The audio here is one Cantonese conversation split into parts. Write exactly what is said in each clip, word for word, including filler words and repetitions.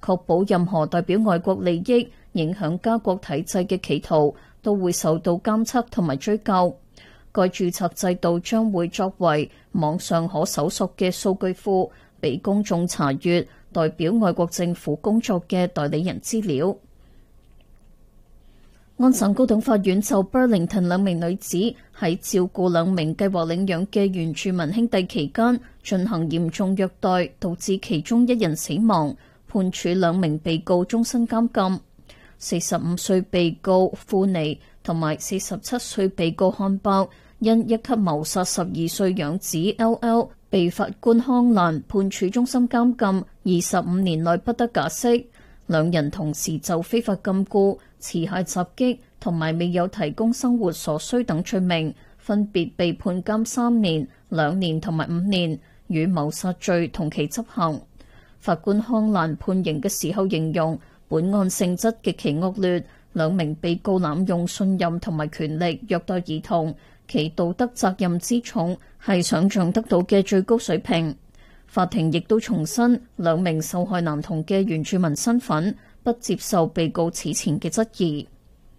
確保任何代表外國利益、影響家國體制嘅企圖都會受到監測同埋追究。該註冊制度將會作為網上可搜索嘅數據庫，俾公眾查閱代表外國政府工作嘅代理人資料。安省高等法院就 Burlington 兩名女子喺照顧兩名計劃領養嘅原住民兄弟期間進行嚴重虐待，導致其中一人死亡，判處兩名被告終身監禁。四十五歲被告庫尼同埋四十七歲被告漢伯因一級謀殺十二歲養子 L L， 被法官康蘭判處終身監禁，二十五年內不得假釋。兩人同時就非法禁錮、持械襲擊同埋未有提供生活所需等罪名，分別被判監三年、兩年同埋五年，與謀殺罪同期執行。法官康蘭判刑嘅時候形容本案性質極其惡劣，兩名被告濫用信任同埋權力虐待兒童，其道德責任之重係想象得到嘅最高水平。法庭亦都重申兩名受害男童嘅原住民身份，不接受被告此前嘅質疑。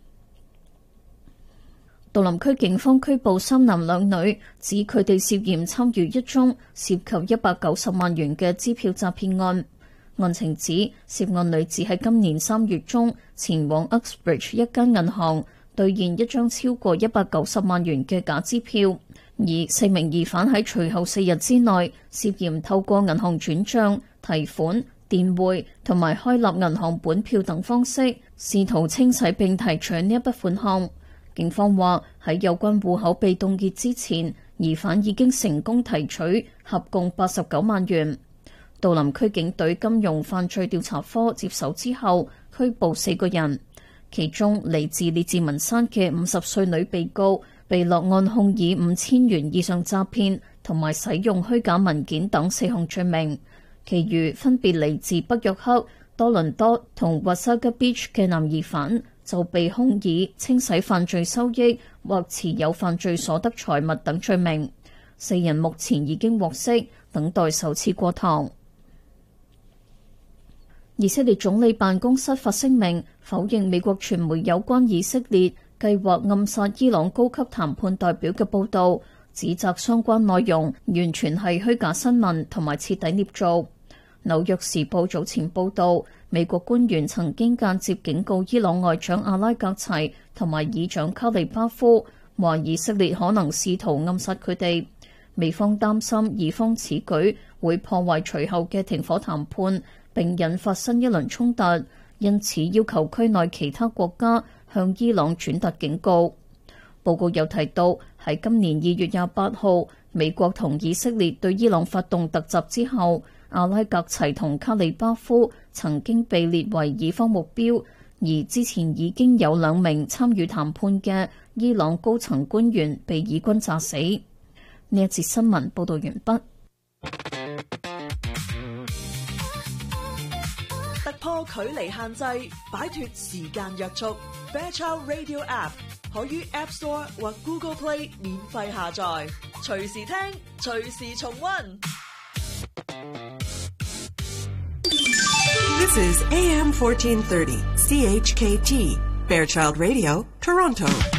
杜林區警方拘捕三男兩女，指佢哋涉嫌參與一宗涉及一百九十萬元嘅支票詐騙案。案情指涉案女子喺今年三月中前往 Uxbridge 一間銀行兌現一張超過一百九十萬元嘅假支票，而四名疑犯喺隨後四日之內涉嫌透過銀行轉賬、提款、電匯同埋開立銀行本票等方式，試圖清洗並提取呢一筆款項。警方話喺有關戶口被凍結之前，疑犯已經成功提取合共八十九萬元。杜林區警隊金融犯罪調查科接手之後，拘捕四個人，其中嚟自列治文山嘅五十歲女被告被落案控以五千元以上詐騙同埋使用虛假文件等四項罪名，其餘分別嚟自北約克、多倫多同 Wasaga Beach 嘅男疑犯就被控以清洗犯罪收益或持有犯罪所得財物等罪名。四人目前已經獲釋，等待首次過堂。以色列總理辦公室發聲明否認美國傳媒有關以色列計劃暗殺伊朗高級談判代表嘅報導，指責相關內容完全係虛假新聞同埋徹底捏造。紐約時報早前報導，美國官員曾經間接警告伊朗外長阿拉格齊同埋議長卡利巴夫，話以色列可能試圖暗殺佢哋。美方擔心以方此舉會破壞隨後嘅停火談判，並引發新一輪衝突，因此要求區內其他國家向伊朗轉達警告。報告又提到，喺今年二月廿八號，美國同以色列對伊朗發動突襲之後，阿拉格齊同卡利巴夫曾經被列為以方目標，而之前已經有兩名參與談判嘅伊朗高層官員被以軍炸死。呢一節新聞報道完畢。 突破距離限制，擺脫時間約束。Fairchild Radio App 可於 App Store 或 Google Play 免費下載，隨時聽，隨時重溫。 This is A M fourteen thirty C H K T Fairchild Radio, Toronto.